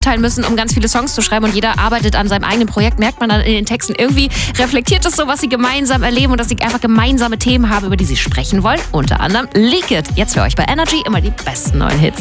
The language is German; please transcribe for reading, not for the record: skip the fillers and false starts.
aufteilen müssen, um ganz viele Songs zu schreiben und jeder arbeitet an seinem eigenen Projekt, merkt man dann in den Texten, irgendwie reflektiert es so, was sie gemeinsam erleben und dass sie einfach gemeinsame Themen haben, über die sie sprechen wollen. Unter anderem Leak It. Jetzt für euch bei Energy immer die besten neuen Hits.